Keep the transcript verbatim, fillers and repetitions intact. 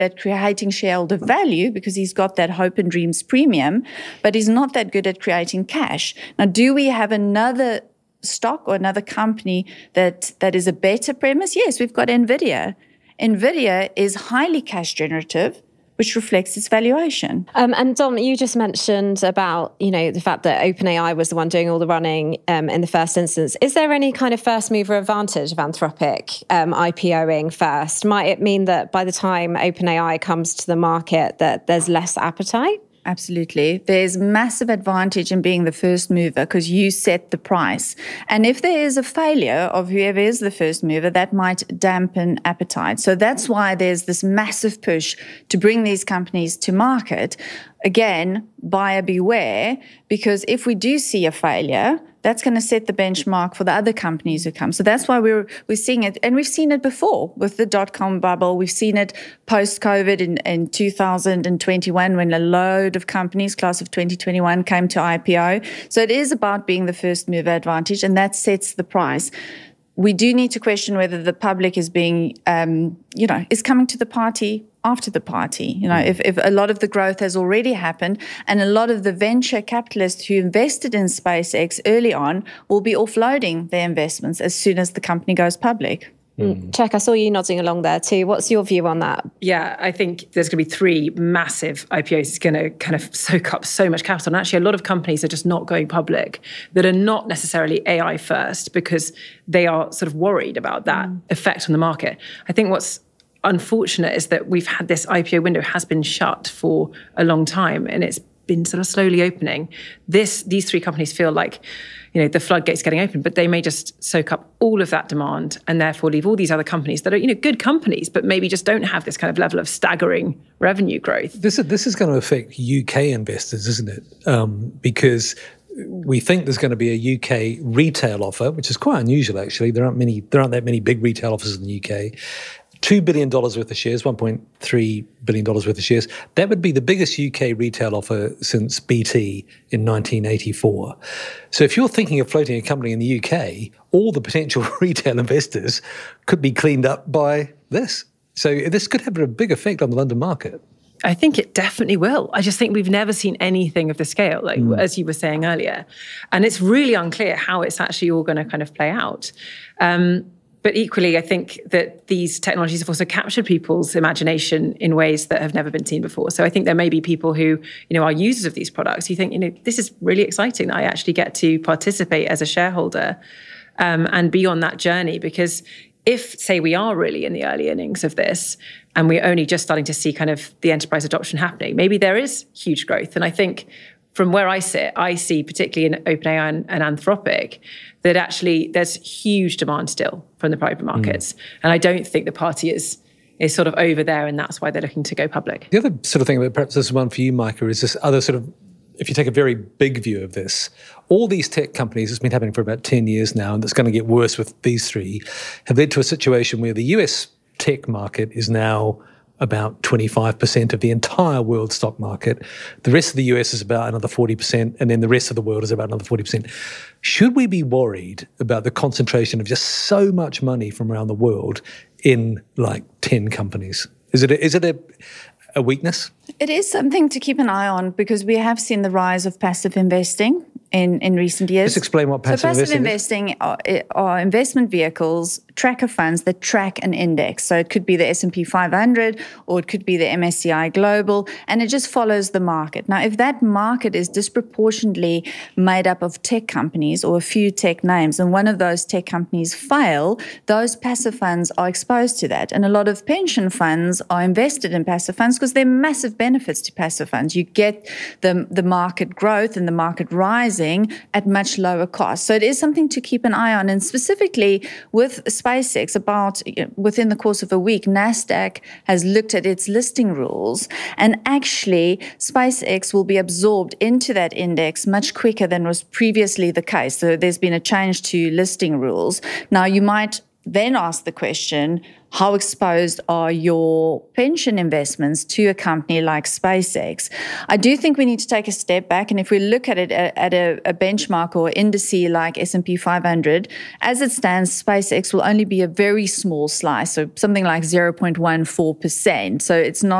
at creating shareholder value because he's got that hope and dreams premium, but he's not that good at creating cash. Now, do we have another stock or another company that, that is a better premise? Yes, we've got NVIDIA. NVIDIA is highly cash generative, which reflects its valuation. Um, and Dom, you just mentioned about, you know, the fact that OpenAI was the one doing all the running um, in the first instance. Is there any kind of first mover advantage of Anthropic um, IPOing first? Might it mean that by the time OpenAI comes to the market that there's less appetite? Absolutely. There's massive advantage in being the first mover because you set the price. And if there is a failure of whoever is the first mover, that might dampen appetite. So that's why there's this massive push to bring these companies to market. Again, buyer beware, because if we do see a failure, that's going to set the benchmark for the other companies who come. So that's why we're we're seeing it. And we've seen it before with the dot-com bubble. We've seen it post-COVID in, in two thousand twenty-one when a load of companies, class of twenty twenty-one, came to I P O. So it is about being the first mover advantage, and that sets the price. We do need to question whether the public is being, um, you know, is coming to the party after the party. You know, if, if a lot of the growth has already happened and a lot of the venture capitalists who invested in SpaceX early on will be offloading their investments as soon as the company goes public. Mm. Check, I saw you nodding along there too. What's your view on that? Yeah, I think there's going to be three massive I P Os. It's going to kind of soak up so much capital. And actually, a lot of companies are just not going public that are not necessarily A I first because they are sort of worried about that mm. effect on the market. I think what's unfortunate is that we've had this I P O window has been shut for a long time and it's been sort of slowly opening. This, these three companies feel like, you know, the floodgates getting open, but they may just soak up all of that demand and therefore leave all these other companies that are, you know, good companies, but maybe just don't have this kind of level of staggering revenue growth. This is, this is going to affect U K investors, isn't it? Um, because we think there's going to be a U K retail offer, which is quite unusual, actually. There aren't many, there aren't that many big retail offers in the U K. two billion dollars worth of shares, one point three billion dollars worth of shares. That would be the biggest U K retail offer since B T in nineteen eighty-four. So if you're thinking of floating a company in the U K, all the potential retail investors could be cleaned up by this. So this could have a big effect on the London market. I think it definitely will. I just think we've never seen anything of the scale, like mm. as you were saying earlier. And it's really unclear how it's actually all going to kind of play out. Um, But equally, I think that these technologies have also captured people's imagination in ways that have never been seen before. So I think there may be people who, you know, are users of these products who think, you know, this is really exciting that I actually get to participate as a shareholder um, and be on that journey. Because if, say, we are really in the early innings of this and we're only just starting to see kind of the enterprise adoption happening, maybe there is huge growth. And I think from where I sit, I see, particularly in OpenAI and, and Anthropic, that actually there's huge demand still from the private markets. Mm. And I don't think the party is is sort of over there, and that's why they're looking to go public. The other sort of thing, that perhaps this is one for you, Micah, is this other sort of, if you take a very big view of this, all these tech companies, it's been happening for about ten years now, and it's going to get worse with these three, have led to a situation where the U S tech market is now about twenty-five percent of the entire world stock market. The rest of the U S is about another forty percent, and then the rest of the world is about another forty percent. Should we be worried about the concentration of just so much money from around the world in like ten companies? Is it a, is it a, a weakness? It is something to keep an eye on because we have seen the rise of passive investing in, in recent years. Just explain what passive, so passive investing is. investing are, are investment vehicles, tracker funds that track an index. So it could be the S and P five hundred or it could be the M S C I Global, and it just follows the market. Now, if that market is disproportionately made up of tech companies or a few tech names, and one of those tech companies fail, those passive funds are exposed to that. And a lot of pension funds are invested in passive funds because there are massive benefits to passive funds. You get the, the market growth and the market rising at much lower cost. So it is something to keep an eye on. And specifically with SpaceX, about you know, within the course of a week, NASDAQ has looked at its listing rules, and actually SpaceX will be absorbed into that index much quicker than was previously the case. So there's been a change to listing rules. Now, you might then ask the question, how exposed are your pension investments to a company like SpaceX? I do think we need to take a step back. And if we look at it at a, a benchmark or indice like S and P five hundred, as it stands, SpaceX will only be a very small slice, so something like zero point one four percent. So it's not